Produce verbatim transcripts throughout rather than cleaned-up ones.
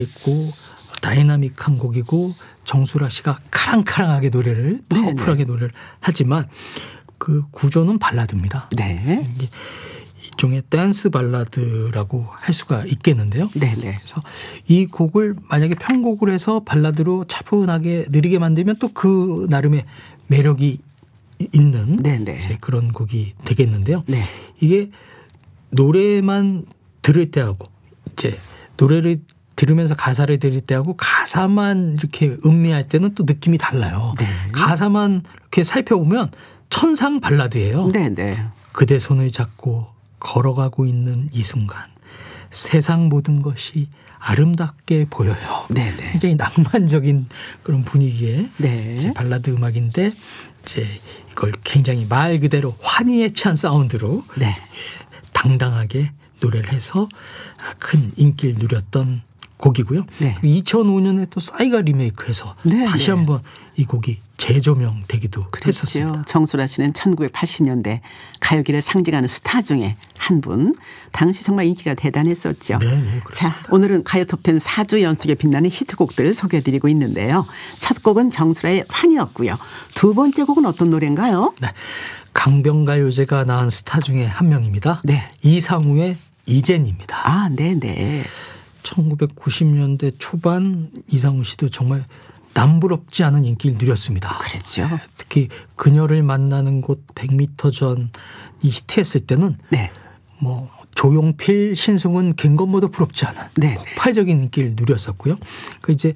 있고 다이나믹한 곡이고 정수라 씨가 카랑카랑하게 노래를 파워풀하게 노래를 하지만 그 구조는 발라드입니다. 네. 이게 일종의 댄스 발라드라고 할 수가 있겠는데요. 네, 네. 그래서 이 곡을 만약에 편곡을 해서 발라드로 차분하게 느리게 만들면 또 그 나름의 매력이 있는 네, 네. 이제 그런 곡이 되겠는데요. 네. 이게 노래만 들을 때하고 이제 노래를 들으면서 가사를 들을 때하고 가사만 이렇게 음미할 때는 또 느낌이 달라요. 네. 가사만 이렇게 살펴보면 천상 발라드예요. 네, 네. 그대 손을 잡고 걸어가고 있는 이 순간 세상 모든 것이 아름답게 보여요. 네, 네. 굉장히 낭만적인 그런 분위기의 네. 이제 발라드 음악인데 이제 이걸 굉장히 말 그대로 환희에 찬 사운드로 네. 당당하게 노래를 해서 큰 인기를 누렸던 곡이고요. 네. 이천오 년에 또 싸이가 리메이크해서 네, 다시 네. 한번 이 곡이 재조명되기도 했었습니다. 그렇죠. 정수라 씨는 천구백팔십 년대 가요계를 상징하는 스타 중에 한 분. 당시 정말 인기가 대단했었죠. 네, 네, 그렇습니다. 자, 오늘은 가요 톱텐 사 주 연속에 빛나는 히트곡들을 소개해드리고 있는데요. 첫 곡은 정수라의 환희였고요. 두 번째 곡은 어떤 노래인가요? 네. 강변가요제가 낳은 스타 중에 한 명입니다. 네. 이상우의 이젠입니다. 아, 네네. 천구백구십 년대 초반 이상우 씨도 정말 남부럽지 않은 인기를 누렸습니다. 그랬죠. 특히 그녀를 만나는 곳 백 미터 전이 히트했을 때는 네. 뭐 조용필, 신승훈, 김건모도 부럽지 않은 네. 폭발적인 인기를 누렸었고요. 그 이제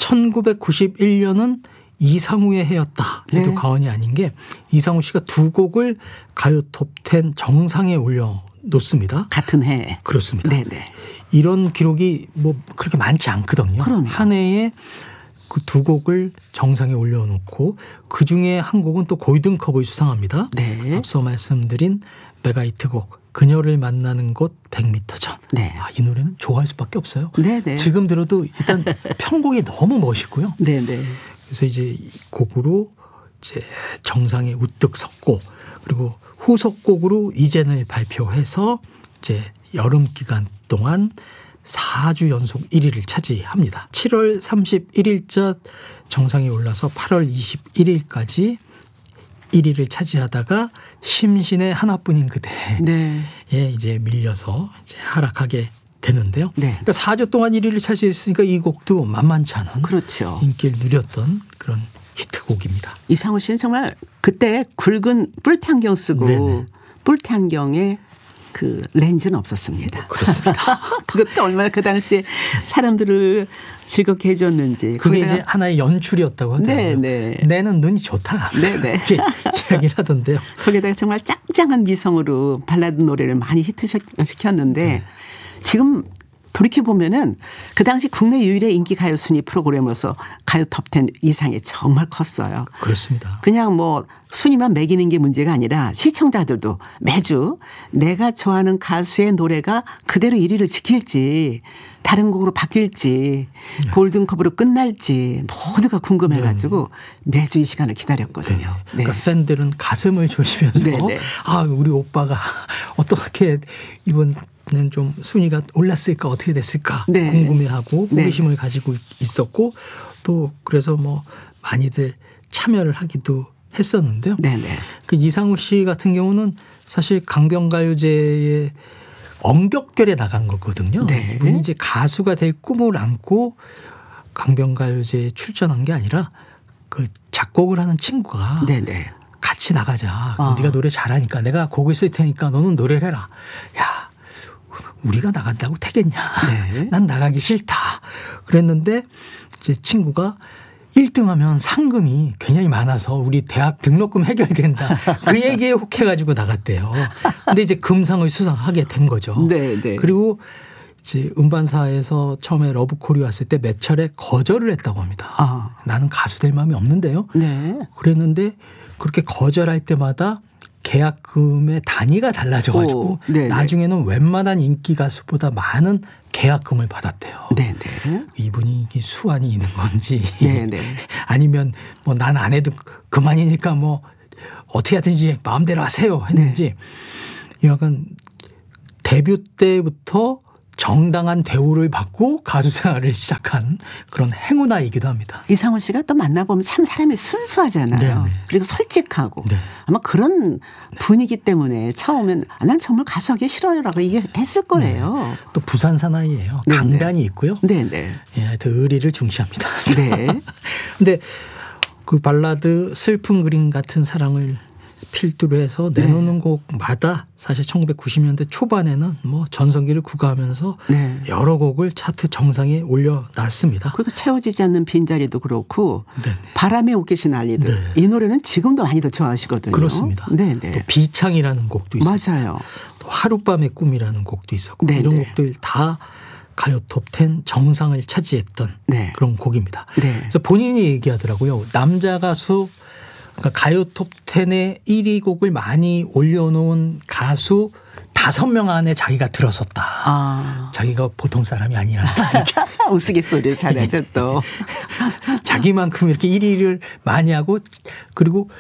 천구백구십일 년은 이상우의 해였다 해도 네. 과언이 아닌 게 이상우 씨가 두 곡을 가요 톱텐 정상에 올려놓습니다. 같은 해. 그렇습니다. 네네. 이런 기록이 뭐 그렇게 많지 않거든요. 그럼요. 한 해에 그 두 곡을 정상에 올려놓고 그중에 한 곡은 또 골든컵을 수상합니다. 네. 앞서 말씀드린 메가히트곡 그녀를 만나는 곳 백 미터 전. 네. 아, 이 노래는 좋아할 수밖에 없어요. 네네. 지금 들어도 일단 편곡이 너무 멋있고요. 네네. 그래서 이제 이 곡으로 이제 정상에 우뚝 섰고 그리고 후속곡으로 이젠을 발표해서 이제 여름 기간 동안 사 주 연속 일 위를 차지합니다. 칠월 삼십일일자 정상에 올라서 팔월 이십일일까지 일 위를 차지하다가 심신의 하나뿐인 그대에 네. 이제 밀려서 이제 하락하게 되는데요. 네. 그러니까 사 주 동안 일 위를 차지했으니까 이 곡도 만만치 않은 그렇죠. 인기를 누렸던 그런 히트곡입니다. 이상우 씨는 정말 그때 굵은 뿔테 안경 쓰고 네네. 뿔테 안경에 그 렌즈는 없었습니다. 그렇습니다. 그것도 얼마나 그 당시에 사람들을 즐겁게 해줬는지. 그게 거기다가 이제 하나의 연출이었다고 하더라고요. 네네. 내는 눈이 좋다. 네네. 이렇게 이야기를 하던데요. 거기다가 정말 짱짱한 미성으로 발라드 노래를 많이 히트시켰는데 네. 지금 돌이켜보면은 그 당시 국내 유일의 인기 가요 순위 프로그램으로서 가요 톱텐 이상이 정말 컸어요. 그렇습니다. 그냥 뭐 순위만 매기는 게 문제가 아니라 시청자들도 매주 내가 좋아하는 가수의 노래가 그대로 일 위를 지킬지 다른 곡으로 바뀔지 네. 골든컵으로 끝날지 모두가 궁금해가지고 매주 이 시간을 기다렸거든요. 네. 그러니까 팬들은 가슴을 조시면서 네, 네. 아 우리 오빠가 어떻게 이번 는 좀 순위가 올랐을까 어떻게 됐을까 네. 궁금해하고 네. 호기심을 가지고 있었고 또 그래서 뭐 많이들 참여를 하기도 했었는데요. 네네. 그 이상우 씨 같은 경우는 사실 강변가요제의 엄격결에 나간 거거든요. 네. 이분이 이제 가수가 될 꿈을 안고 강변가요제에 출전한 게 아니라 그 작곡을 하는 친구가 네네. 같이 나가자. 아. 네가 노래 잘하니까 내가 곡을 쓸 테니까 너는 노래를 해라. 야, 우리가 나간다고 되겠냐. 네. 난 나가기 싫다. 그랬는데 이제 친구가 일 등 하면 상금이 굉장히 많아서 우리 대학 등록금 해결된다. 그 얘기에 혹해가지고 나갔대요. 근데 이제 금상을 수상하게 된 거죠. 네, 네. 그리고 이제 음반사에서 처음에 러브콜이 왔을 때 몇 차례 거절을 했다고 합니다. 아. 나는 가수 될 마음이 없는데요. 네. 그랬는데 그렇게 거절할 때마다 계약금의 단위가 달라져가지고 오, 네네. 나중에는 웬만한 인기 가수보다 많은 계약금을 받았대요. 네네. 이분이 수완이 있는 건지 네네. 아니면 뭐 난 안 해도 그만이니까 뭐 어떻게 하든지 마음대로 하세요 했는지 네. 약간 데뷔 때부터 정당한 대우를 받고 가수 생활을 시작한 그런 행운아이기도 합니다. 이상우 씨가 또 만나보면 참 사람이 순수하잖아요. 네네. 그리고 솔직하고 네. 아마 그런 분위기 때문에 처음엔 아, 난 정말 가수하기 싫어요라고 얘기했을 거예요. 네. 또 부산 사나이예요. 네네. 강단이 있고요. 네네. 예, 하여튼 의리를 중시합니다. 네. 근데 그 발라드 슬픈 그림 같은 사랑을 필두로 해서 내놓는 네. 곡마다 사실 천구백구십 년대 초반에는 뭐 전성기를 구가하면서 네. 여러 곡을 차트 정상에 올려놨습니다. 그리고 채워지지 않는 빈자리도 그렇고 네네. 바람에 옷깃이 날리듯 네. 이 노래는 지금도 많이들 좋아하시거든요. 그렇습니다. 네네. 또 비창이라는 곡도 있었고 맞아요. 또 하룻밤의 꿈이라는 곡도 있었고 네네. 이런 곡들 다 가요 톱텐 정상을 차지했던 네. 그런 곡입니다. 네. 그래서 본인이 얘기하더라고요. 남자 가수 그러니까 가요 톱텐에 일 위 곡을 많이 올려놓은 가수 다섯 명 안에 자기가 들어섰다. 아. 자기가 보통 사람이 아니라. 우스갯소리를 잘하죠 또. 자기만큼 이렇게 일 위를 많이 하고 그리고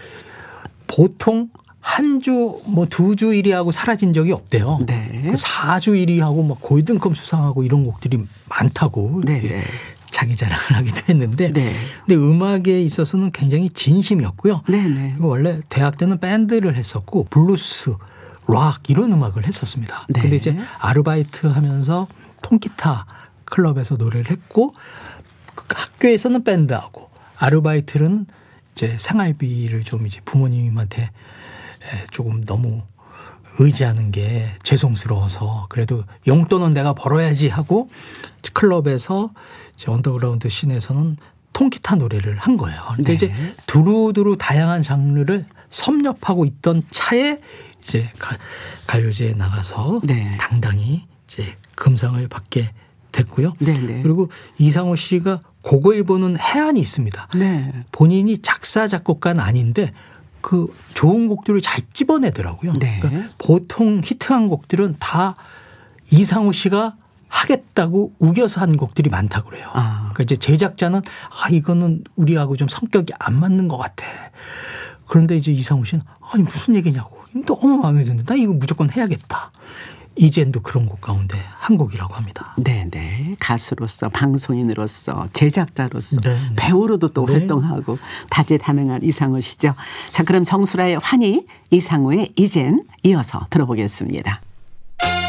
보통 한 주 뭐 두 주 일 위 하고 사라진 적이 없대요. 네. 사 주 일 위 하고 막 골든컵 수상하고 이런 곡들이 많다고. 네. 자기 자랑을 하기도 했는데 네. 근데 음악에 있어서는 굉장히 진심이었고요. 네네. 그리고 원래 대학 때는 밴드를 했었고 블루스, 락 이런 음악을 했었습니다. 네. 근데 이제 아르바이트 하면서 통기타 클럽에서 노래를 했고 학교에서는 밴드하고 아르바이트는 이제 생활비를 좀 이제 부모님한테 조금 너무 의지하는 게 죄송스러워서 그래도 용돈은 내가 벌어야지 하고 클럽에서 이제 언더그라운드 씬에서는 통기타 노래를 한 거예요. 근데 네. 이제 두루두루 다양한 장르를 섭렵하고 있던 차에 이제 가, 가요제에 나가서 네. 당당히 이제 금상을 받게 됐고요. 네, 네. 그리고 이상우 씨가 곡을 보는 해안이 있습니다. 네. 본인이 작사 작곡가는 아닌데 그 좋은 곡들을 잘 집어내더라고요. 네. 그러니까 보통 히트한 곡들은 다 이상우 씨가 하겠다고 우겨서 한 곡들이 많다고 그래요. 아. 그러니까 이제 제작자는 아 이거는 우리하고 좀 성격이 안 맞는 것 같아. 그런데 이제 이상우 씨는 아니 무슨 얘기냐고. 너무 마음에 드는데 나 이거 무조건 해야겠다. 이젠도 그런 곡 가운데 한 곡이라고 합니다. 네네. 가수로서 방송인으로서 제작자로서 네네. 배우로도 또 네. 활동하고 다재다능한 이상우 씨죠. 자 그럼 정수라의 환희 이상우의 이젠 이어서 들어보겠습니다.